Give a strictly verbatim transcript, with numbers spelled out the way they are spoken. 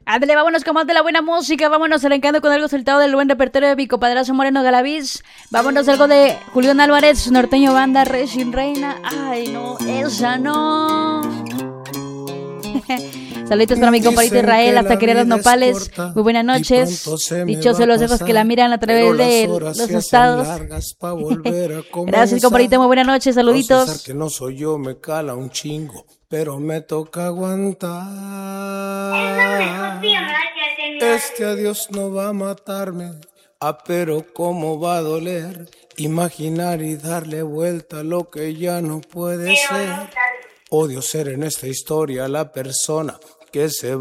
Ándale, vámonos con más de la buena música. Vámonos arrancando con algo soltado del buen repertorio de Pico Padrazo Moreno Galaviz. Vámonos algo de Julián Álvarez, Norteño Banda, Rey sin Reina. Ay, no, esa no. Saluditos para mi compadrito Israel, hasta querer los nopales. Muy buenas noches. Dichosos los ojos que la miran a través de los estados. Gracias, compadrito. Muy buenas noches. Saluditos. Que no soy yo, me cala un chingo, pero me toca aguantar. Este adiós no va a matarme. Ah, pero cómo va a doler imaginar y darle vuelta a lo que ya no puede ser. Odio ser en esta historia la persona que se